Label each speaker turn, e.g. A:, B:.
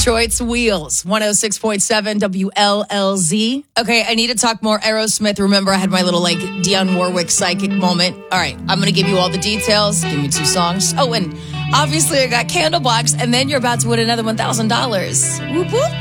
A: Detroit's Wheels, 106.7 WLLZ. Okay, I need to talk more Aerosmith. Remember, I had my little Dionne Warwick psychic moment. All right, I'm going to give you all the details. Give me 2 songs. Oh, and obviously I got Candlebox, and then you're about to win another $1,000. Whoop, whoop.